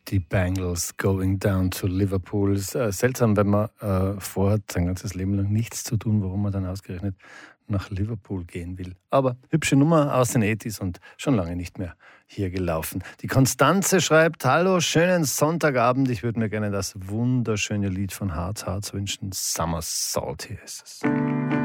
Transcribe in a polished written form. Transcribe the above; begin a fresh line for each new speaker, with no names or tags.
Die Bangles Going Down to Liverpool. Ist seltsam, wenn man vorhat, sein ganzes Leben lang nichts zu tun, warum man dann ausgerechnet nach Liverpool gehen will. Aber hübsche Nummer aus den 80s und schon lange nicht mehr hier gelaufen. Die Konstanze schreibt: Hallo, schönen Sonntagabend. Ich würde mir gerne das wunderschöne Lied von Hearts wünschen. Summer Salty ist es.